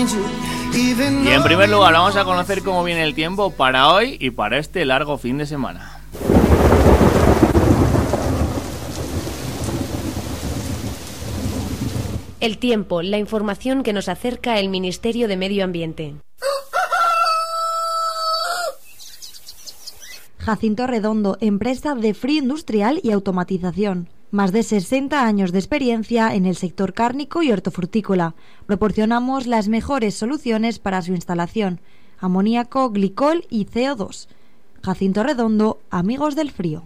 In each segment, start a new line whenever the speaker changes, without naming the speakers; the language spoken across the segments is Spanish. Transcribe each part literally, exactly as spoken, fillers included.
Y en primer lugar vamos a conocer cómo viene el tiempo para hoy y para este largo fin de semana.
El tiempo, la información que nos acerca el Ministerio de Medio Ambiente.
Jacinto Redondo, empresa de frío industrial y automatización. Más de sesenta años de experiencia en el sector cárnico y hortofrutícola. Proporcionamos las mejores soluciones para su instalación: amoníaco, glicol y C O dos. Jacinto Redondo, amigos del frío.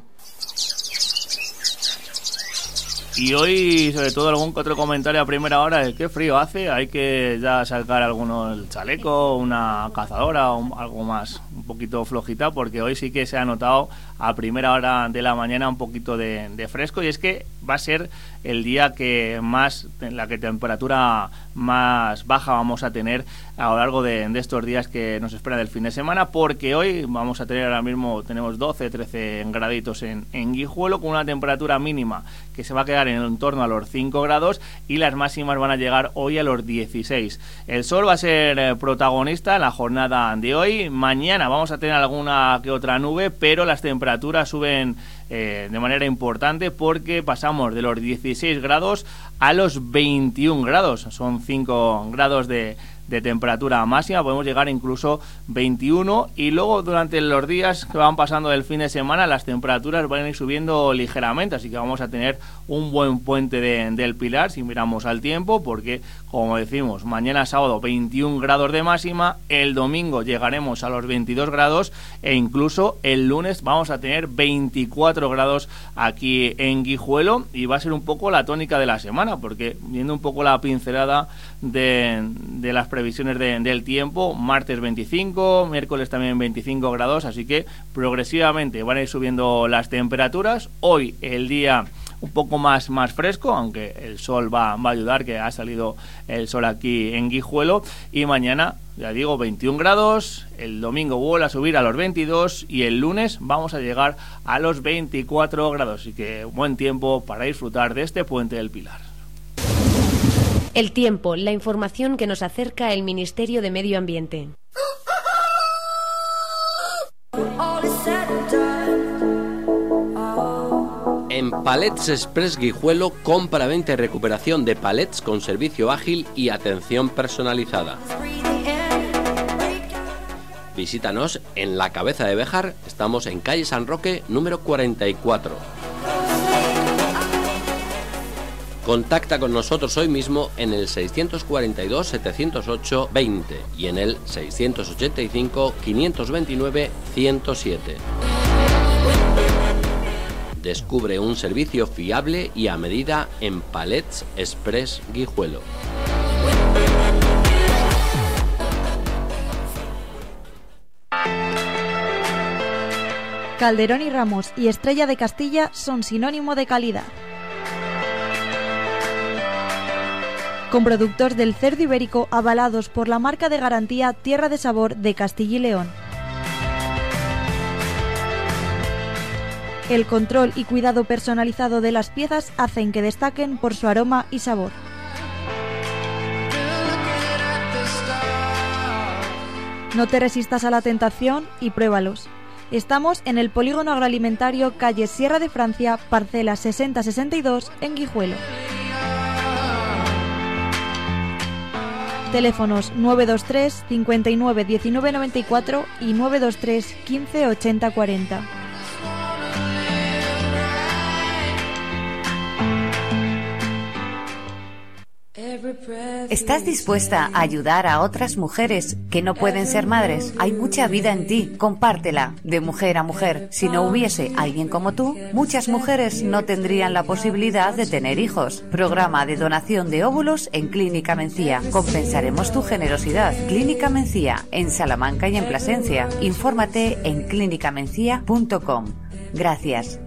Y hoy, sobre todo, algún que otro comentario a primera hora de qué frío hace. Hay que ya sacar alguno el chaleco, una cazadora o algo más, un poquito flojita, porque hoy sí que se ha notado a primera hora de la mañana un poquito de, de fresco. Y es que va a ser el día que más, en la que temperatura más baja vamos a tener a lo largo de, de estos días que nos esperan del fin de semana, porque hoy vamos a tener, ahora mismo tenemos doce, trece graditos en, en Guijuelo, con una temperatura mínima que se va a quedar en torno a los cinco grados y las máximas van a llegar hoy a los dieciséis. El sol va a ser eh, protagonista en la jornada de hoy. Mañana vamos a tener alguna que otra nube, pero las temperaturas suben eh, de manera importante, porque pasamos de los dieciséis grados a los veintiún grados. Son cinco grados de de temperatura máxima, podemos llegar incluso veintiuno, y luego durante los días que van pasando del fin de semana las temperaturas van a ir subiendo ligeramente, así que vamos a tener un buen puente de, del Pilar si miramos al tiempo, porque como decimos, mañana sábado veintiún grados de máxima, el domingo llegaremos a los veintidós grados e incluso el lunes vamos a tener veinticuatro grados aquí en Guijuelo, y va a ser un poco la tónica de la semana, porque viendo un poco la pincelada de, de las previsiones de, del tiempo, martes veinticinco, miércoles también veinticinco grados, así que progresivamente van a ir subiendo las temperaturas. Hoy el día un poco más, más fresco, aunque el sol va, va a ayudar, que ha salido el sol aquí en Guijuelo, y mañana, ya digo, veintiún grados, el domingo vuelve a subir a los veintidós y el lunes vamos a llegar a los veinticuatro grados, así que buen tiempo para disfrutar de este puente del Pilar.
El tiempo, la información que nos acerca el Ministerio de Medio Ambiente.
En Palets Express Guijuelo, compra, venta y recuperación de palets con servicio ágil y atención personalizada. Visítanos en la Cabeza de Béjar, estamos en calle San Roque, número cuarenta y cuatro. Contacta con nosotros hoy mismo en el seiscientos cuarenta y dos, setecientos ocho, veinte y en el seiscientos ochenta y cinco, quinientos veintinueve, ciento siete. Descubre un servicio fiable y a medida en Palets Express Guijuelo.
Calderón y Ramos y Estrella de Castilla son sinónimo de calidad. Con productos del cerdo ibérico avalados por la marca de garantía Tierra de Sabor de Castilla y León. El control y cuidado personalizado de las piezas hacen que destaquen por su aroma y sabor. No te resistas a la tentación y pruébalos. Estamos en el Polígono Agroalimentario, calle Sierra de Francia, parcela sesenta sesenta y dos, en Guijuelo. Teléfonos nueve dos tres, cincuenta y nueve, diecinueve noventa y cuatro y nueve dos tres, quince, ochenta, cuarenta.
¿Estás dispuesta a ayudar a otras mujeres que no pueden ser madres? Hay mucha vida en ti, compártela, de mujer a mujer. Si no hubiese alguien como tú, muchas mujeres no tendrían la posibilidad de tener hijos. Programa de donación de óvulos en Clínica Mencía. Compensaremos tu generosidad. Clínica Mencía, en Salamanca y en Plasencia. Infórmate en clínica mencía punto com. Gracias.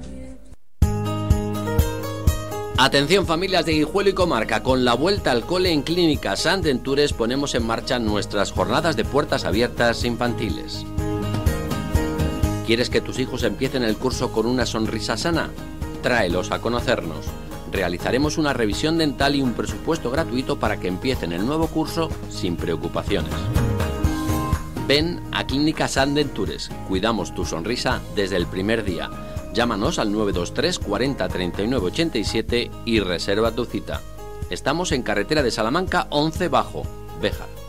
Atención familias de Guijuelo y comarca, con la vuelta al cole en Clínica Sant Ventures ponemos en marcha nuestras jornadas de puertas abiertas infantiles. ¿Quieres que tus hijos empiecen el curso con una sonrisa sana? Tráelos a conocernos. realizaremos una revisión dental y un presupuesto gratuito para que empiecen el nuevo curso sin preocupaciones. Ven a Clínica San Dentures. Cuidamos tu sonrisa desde el primer día. Llámanos al nueve dos tres cuarenta treinta y nueve ochenta y siete y reserva tu cita. Estamos en carretera de Salamanca once Bajo, Béjar.